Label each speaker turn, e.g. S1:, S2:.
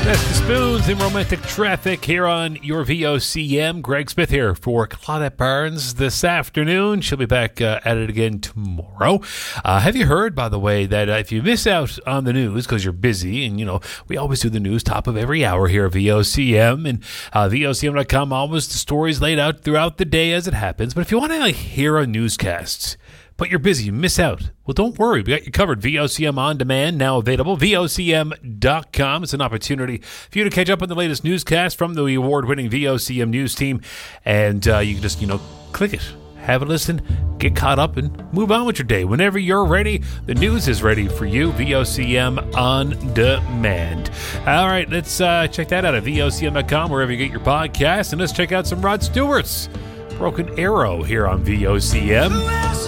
S1: That's the Spoons in Romantic Traffic here on your VOCM. Greg Smith here for Claudette Barnes this afternoon. She'll be back at it again tomorrow. Have you heard, by the way, that if you miss out on the news because you're busy, and, you know, we always do the news top of every hour here at VOCM, and VOCM.com, always the stories laid out throughout the day as it happens. But if you want to hear a newscast, but you're busy, you miss out, well, don't worry. We got you covered. VOCM On Demand, now available. VOCM.com. It's an opportunity for you to catch up on the latest newscast from the award-winning VOCM news team. And you can just, click it, have a listen, get caught up, and move on with your day. Whenever you're ready, the news is ready for you. VOCM On Demand. All right, let's check that out at VOCM.com, wherever you get your podcasts. And let's check out some Rod Stewart's Broken Arrow here on VOCM.